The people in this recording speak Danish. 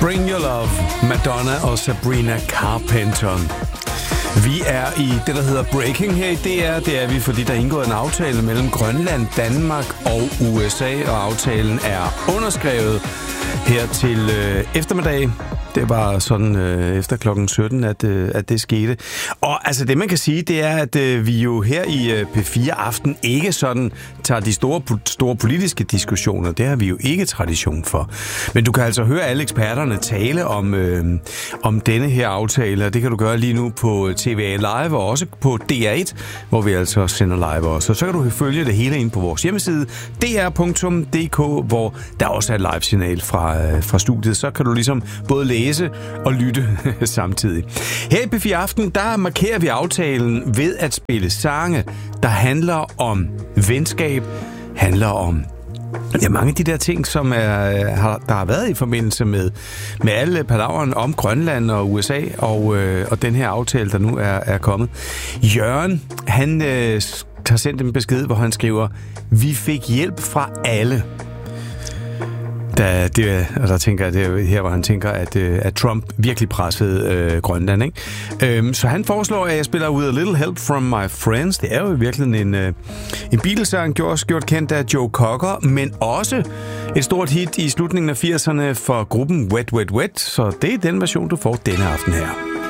Bring Your Love, Madonna og Sabrina Carpenter. Vi er i det, der hedder Breaking her i DR. Det er vi, fordi der er indgået en aftale mellem Grønland, Danmark og USA, og aftalen er underskrevet her til eftermiddag. Det var sådan efter klokken 17, at det skete. Og altså det, man kan sige, det er, at vi jo her i P4 Aften ikke sådan tager de store politiske diskussioner. Det har vi jo ikke tradition for. Men du kan altså høre alle eksperterne tale om denne her aftale, og det kan du gøre lige nu på TVA Live og også på DR1, hvor vi altså sender live også. Så kan du følge det hele ind på vores hjemmeside, dr.dk, hvor der også er et live-signal fra studiet. Så kan du ligesom både læse og lytte samtidig. Her i P4 Aften, der markerer vi aftalen ved at spille sange, der handler om venskab, handler om mange af de der ting, som der har været i forbindelse med alle palaveren om Grønland og USA og den her aftale, der nu er kommet. Jørgen, han har sendt en besked, hvor han skriver: vi fik hjælp fra alle. Og der tænker jeg, her hvor han tænker, at Trump virkelig pressede Grønland, ikke? Så han foreslår, at jeg spiller With a Little Help From My Friends. Det er jo virkelig en Beatles-sang, gjort kendt af Joe Cocker, men også et stort hit i slutningen af 80'erne for gruppen Wet Wet Wet. Så det er den version, du får denne aften her.